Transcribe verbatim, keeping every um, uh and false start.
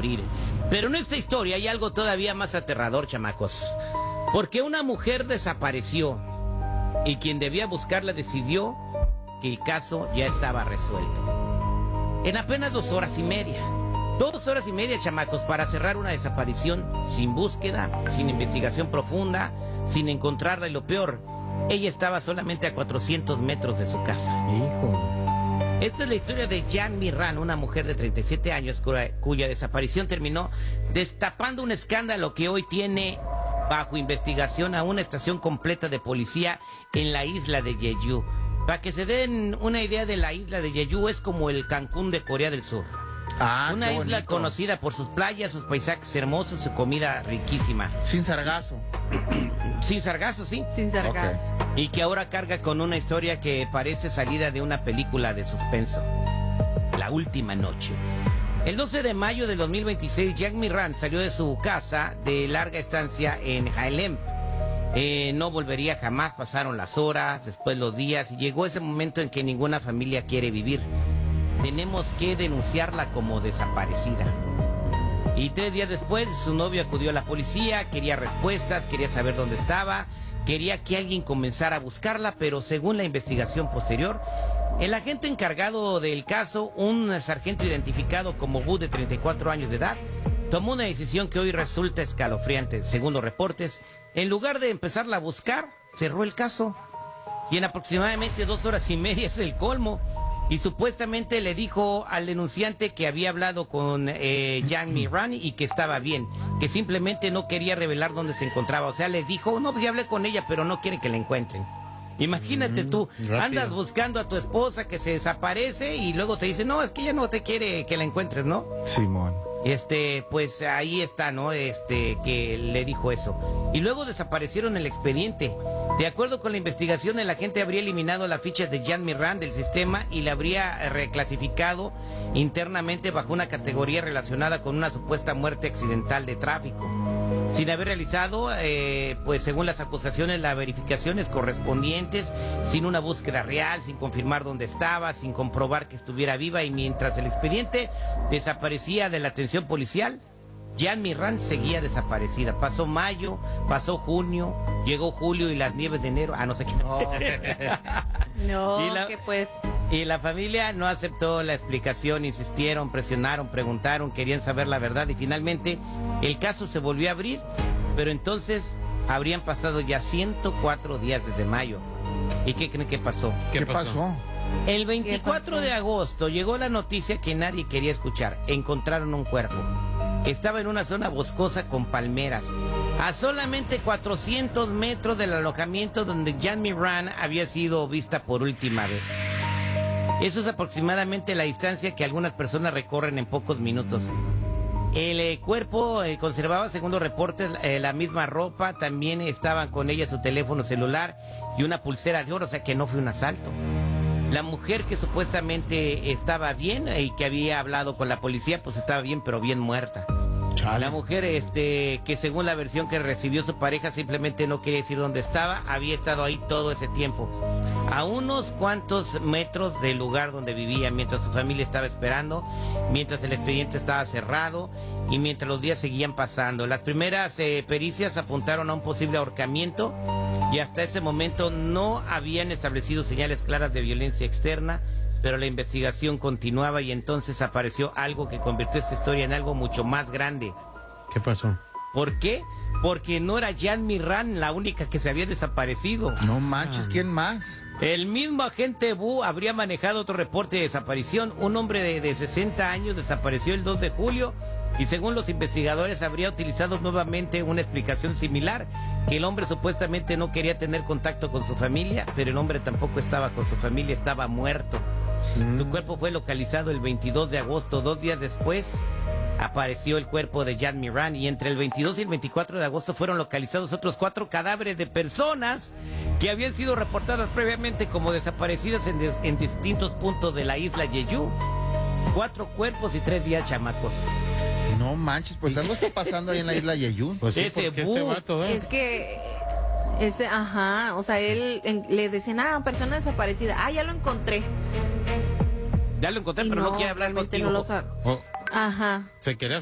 morir. Pero en esta historia hay algo todavía más aterrador, chamacos. Porque una mujer desapareció y quien debía buscarla decidió que el caso ya estaba resuelto. En apenas dos horas y media. Dos horas y media, chamacos, para cerrar una desaparición sin búsqueda, sin investigación profunda, sin encontrarla y lo peor, ella estaba solamente a cuatrocientos metros de su casa. Hijo. Esta es la historia de Jan Mirran, una mujer de treinta y siete años cuya, cuya desaparición terminó destapando un escándalo que hoy tiene bajo investigación a una estación completa de policía en la isla de Jeju. Para que se den una idea de la isla de Jeju, es como el Cancún de Corea del Sur. Ah, una qué isla bonito. conocida por sus playas, sus paisajes hermosos, su comida riquísima. Sin sargazo. Sin sargazo, sí. Sin sargazo. Y que ahora carga con una historia que parece salida de una película de suspenso. La última noche. El doce de mayo del dos mil veintiséis, Jan Mirran salió de su casa de larga estancia en Hailem. Eh, no volvería jamás, pasaron las horas, después los días, y llegó ese momento en que ninguna familia quiere vivir. Tenemos que denunciarla como desaparecida. Y tres días después, su novio acudió a la policía, quería respuestas, quería saber dónde estaba, quería que alguien comenzara a buscarla, pero según la investigación posterior, el agente encargado del caso, un sargento identificado como Bu de treinta y cuatro años de edad, tomó una decisión que hoy resulta escalofriante. Según los reportes, en lugar de empezarla a buscar, cerró el caso. Y en aproximadamente dos horas y media es el colmo. Y supuestamente le dijo al denunciante que había hablado con eh, Jan Mirran y que estaba bien, que simplemente no quería revelar dónde se encontraba. O sea, le dijo, no, pues ya hablé con ella, pero no quiere que la encuentren. Imagínate tú, rápido. andas buscando a tu esposa que se desaparece y luego te dice, no, es que ella no te quiere que la encuentres, ¿no? Simón. Este, pues ahí está, ¿no? Este, que le dijo eso. Y luego desaparecieron el expediente. De acuerdo con la investigación, el agente habría eliminado la ficha de Jan Mirran del sistema y la habría reclasificado internamente bajo una categoría relacionada con una supuesta muerte accidental de tráfico. Sin haber realizado, eh, pues según las acusaciones, las verificaciones correspondientes, sin una búsqueda real, sin confirmar dónde estaba, sin comprobar que estuviera viva, y mientras el expediente desaparecía de la atención policial, Jan Mirran seguía desaparecida. Pasó mayo, pasó junio, llegó julio y las nieves de enero. Ah, no sé qué. No, Y la- que pues... Y la familia no aceptó la explicación, insistieron, presionaron, preguntaron, querían saber la verdad y finalmente el caso se volvió a abrir, pero entonces habrían pasado ya ciento cuatro días desde mayo. ¿Y qué creen que pasó? ¿Qué, ¿Qué pasó? pasó? El veinticuatro pasó? de agosto llegó la noticia que nadie quería escuchar. Encontraron un cuerpo. Estaba en una zona boscosa con palmeras, a solamente cuatrocientos metros del alojamiento donde Jan Mirran había sido vista por última vez. Eso es aproximadamente la distancia que algunas personas recorren en pocos minutos. El eh, cuerpo eh, conservaba, según los reportes, eh, la misma ropa. También estaban con ella su teléfono celular y una pulsera de oro, o sea que no fue un asalto. La mujer que supuestamente estaba bien y que había hablado con la policía, pues estaba bien, pero bien muerta. Chale. La mujer, este, que según la versión que recibió su pareja, simplemente no quería decir dónde estaba, había estado ahí todo ese tiempo, a unos cuantos metros del lugar donde vivía, mientras su familia estaba esperando, mientras el expediente estaba cerrado y mientras los días seguían pasando. Las primeras eh, pericias apuntaron a un posible ahorcamiento y hasta ese momento no habían establecido señales claras de violencia externa, pero la investigación continuaba y entonces apareció algo que convirtió esta historia en algo mucho más grande. ¿Qué pasó? ¿Por qué? Porque no era Jan Mirran la única que se había desaparecido. No manches, ¿quién más? El mismo agente Bu habría manejado otro reporte de desaparición. Un hombre de, de sesenta años desapareció el dos de julio y según los investigadores habría utilizado nuevamente una explicación similar, que el hombre supuestamente no quería tener contacto con su familia, pero el hombre tampoco estaba con su familia, estaba muerto. Mm. Su cuerpo fue localizado el veintidós de agosto, dos días después apareció el cuerpo de Jan Mirran y entre el veintidós y el veinticuatro de agosto fueron localizados otros cuatro cadáveres de personas que habían sido reportadas previamente como desaparecidas en, des- en distintos puntos de la isla Jeju. Cuatro cuerpos y tres días, chamacos. No manches, pues algo está pasando ahí en la isla Jeju. Pues sí, Ese porque bu- este vato, ¿eh? Es que... Ese, ajá, o sea, él en- le decían, ah, persona desaparecida. Ah, ya lo encontré. Ya lo encontré, Y pero no, quiere hablar realmente contigo. no lo sabe. Oh, Ajá. se quería